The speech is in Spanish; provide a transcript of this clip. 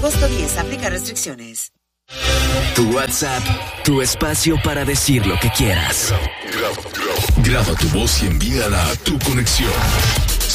agosto 10, aplica restricciones. Tu WhatsApp, tu espacio para decir lo que quieras. Graba tu voz y envíala a Tu Conexión.